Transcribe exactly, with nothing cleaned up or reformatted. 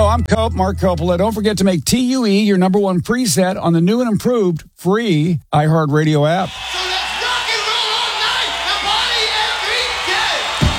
I'm Cope, Mark Coppola. Don't forget to make T U E your number one preset on the new and improved free iHeartRadio app.